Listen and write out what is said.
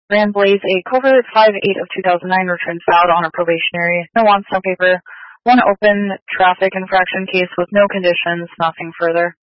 Rand Blaze, a covert 5/8 of 2009, returns filed on a probationary, no wants, no paper, one open traffic infraction case with no conditions, nothing further.